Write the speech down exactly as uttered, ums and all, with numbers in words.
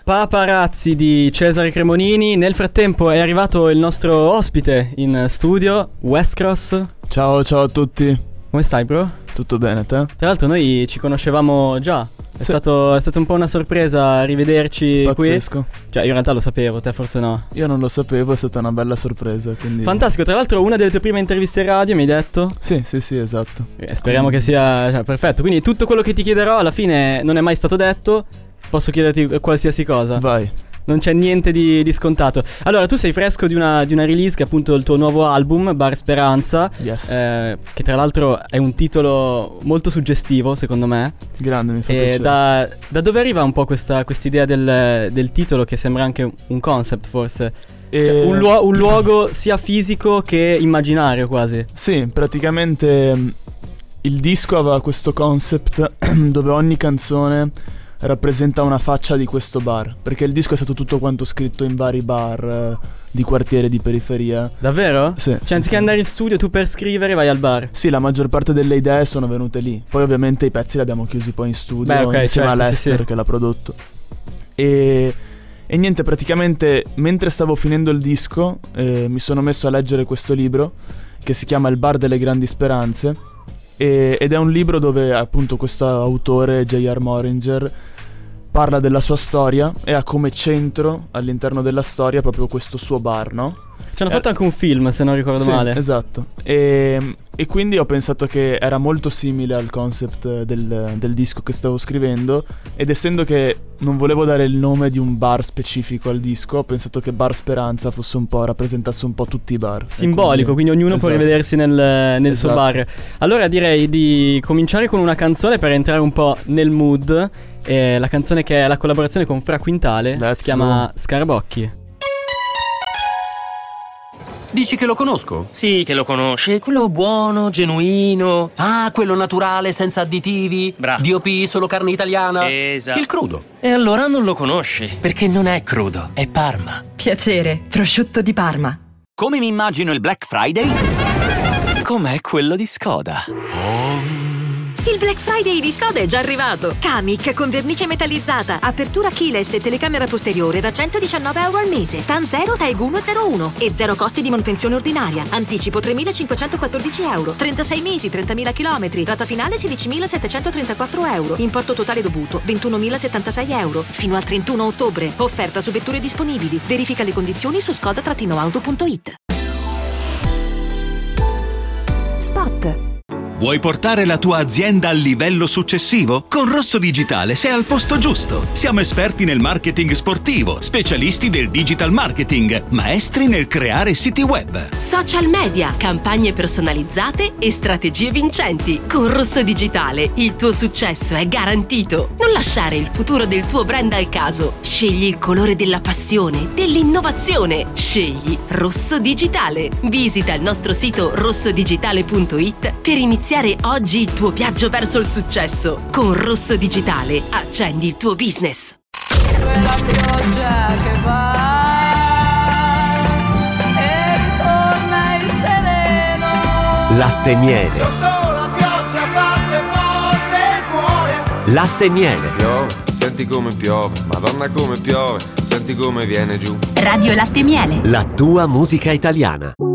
Paparazzi di Cesare Cremonini. Nel frattempo è arrivato il nostro ospite in studio, Wes Cross. Ciao, ciao a tutti. Come stai, bro? Tutto bene, te? Tra l'altro noi ci conoscevamo già. È, sì. stato, è stata un po' una sorpresa rivederci. Pazzesco. Qui. Cioè io in realtà lo sapevo, te forse no. Io non lo sapevo, è stata una bella sorpresa, quindi... Fantastico, tra l'altro una delle tue prime interviste radio mi hai detto? Sì, sì, sì, esatto. eh, Speriamo quindi... che sia cioè, perfetto. Quindi tutto quello che ti chiederò alla fine non è mai stato detto. Posso chiederti qualsiasi cosa? Vai. Non c'è niente di, di scontato. Allora, tu sei fresco di una, di una release che è appunto il tuo nuovo album, Bar Speranza. Yes. eh, Che tra l'altro è un titolo molto suggestivo, secondo me. Grande, mi fa e piacere. da, da dove arriva un po' questa idea del, del titolo, che sembra anche un concept forse? E... Cioè, un, luo- un luogo sia fisico che immaginario quasi. Sì, praticamente il disco aveva questo concept dove ogni canzone rappresenta una faccia di questo bar, perché il disco è stato tutto quanto scritto in vari bar eh, di quartiere, di periferia. Davvero? Sì. Cioè sì, anziché sì. andare in studio tu per scrivere vai al bar? Sì, la maggior parte delle idee sono venute lì. Poi ovviamente i pezzi li abbiamo chiusi poi in studio. Beh, okay, insieme certo, a Lester, sì, sì. che l'ha prodotto. E, e niente, praticamente mentre stavo finendo il disco eh, mi sono messo a leggere questo libro che si chiama Il bar delle grandi speranze, e, ed è un libro dove appunto questo autore J R Moringer parla della sua storia e ha come centro all'interno della storia proprio questo suo bar, no? Ci hanno eh, fatto anche un film, se non ricordo sì, male. Esatto. E, e quindi ho pensato che era molto simile al concept del, del disco che stavo scrivendo, ed essendo che non volevo dare il nome di un bar specifico al disco, ho pensato che Bar Speranza fosse un po', rappresentasse un po' tutti i bar. Simbolico, quindi, quindi ognuno esatto. può rivedersi nel, nel esatto. suo bar. Allora direi di cominciare con una canzone per entrare un po' nel mood. E la canzone che è la collaborazione con Fra Quintale Let's si chiama go. Scarabocchi. Dici che lo conosco? Sì, che lo conosci. Quello buono, genuino. Ah, quello naturale, senza additivi. Bravo. D O P, solo carne italiana. Esatto. Il crudo. E allora non lo conosci, perché non è crudo, è Parma. Piacere, prosciutto di Parma. Come mi immagino il Black Friday? Com'è quello di Skoda. Il Black Friday di Skoda è già arrivato. Kamiq con vernice metallizzata, apertura keyless e telecamera posteriore da centodiciannove euro al mese. TAN zero, TAEG uno zero uno e zero costi di manutenzione ordinaria. Anticipo tremilacinquecentoquattordici euro. trentasei mesi, trentamila chilometri. Rata finale sedicimilasettecentotrentaquattro euro. Importo totale dovuto ventunomilasettantasei euro. Fino al trentuno ottobre. Offerta su vetture disponibili. Verifica le condizioni su skoda auto punto it. Spot. Vuoi portare la tua azienda al livello successivo? Con Rosso Digitale sei al posto giusto. Siamo esperti nel marketing sportivo, specialisti del digital marketing, maestri nel creare siti web, social media, campagne personalizzate e strategie vincenti. Con Rosso Digitale il tuo successo è garantito. Non lasciare il futuro del tuo brand al caso. Scegli il colore della passione, dell'innovazione. Scegli Rosso Digitale. Visita il nostro sito rosso digitale punto it per iniziare oggi il tuo viaggio verso il successo. Con Rosso Digitale accendi il tuo business. Quella pioggia che va e ritorna il sereno. Latte e miele. Sotto la pioggia batte forte il cuore. Latte e miele. Piove, senti come piove, Madonna come piove, senti come viene giù. Radio Latte e Miele. La tua musica italiana.